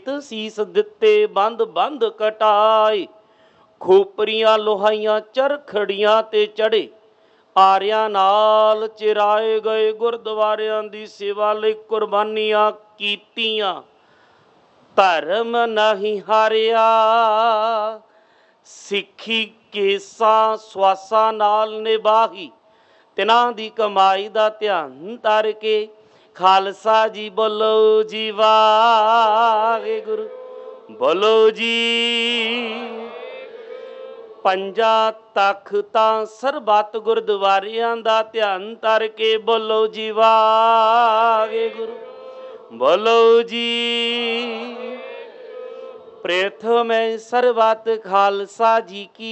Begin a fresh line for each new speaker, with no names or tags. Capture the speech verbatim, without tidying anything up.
ਨਿਤ ਸੀਸ ਦਿੱਤੇ ਬੰਦ ਬੰਦ ਕਟਾਏ। ਖੋਪਰੀਆਂ ਲੋਹਾਈਆਂ ਚਰਖੜੀਆਂ ਤੇ ਚੜੇ, ਆਰਿਆਂ ਨਾਲ ਚਿਰਾਏ ਗਏ। ਗੁਰਦੁਆਰਿਆਂ ਦੀ ਸੇਵਾ ਲਈ ਕੁਰਬਾਨੀਆਂ ਕੀਤੀਆਂ, ਧਰਮ ਨਹੀਂ ਹਾਰਿਆ। ਸਿੱਖੀ ਕੇਸਾਂ ਸਵਾਸਾਂ ਨਾਲ ਨਿਭਾਹੀ, ਤਿਨਾਂ ਦੀ ਕਮਾਈ ਦਾ ਧਿਆਨ ਧਰ ਕੇ। ਖਾਲਸਾ ਜੀ ਬੋਲੋ ਜੀ ਵਾਹਿਗੁਰੂ, ਬੋਲੋ ਜੀ। ਪੰਜਾਂ ਤਖ਼ਤਾਂ ਸਰਬੱਤ ਗੁਰਦੁਆਰਿਆਂ ਦਾ ਧਿਆਨ ਧਰ ਕੇ। ਬੋਲੋ ਜੀ ਵਾਹਿਗੁਰੂ, ਬੋਲੋ ਜੀ। ਪ੍ਰਥਮੇ ਸਰਬੱਤ ਖਾਲਸਾ ਜੀ ਕੀ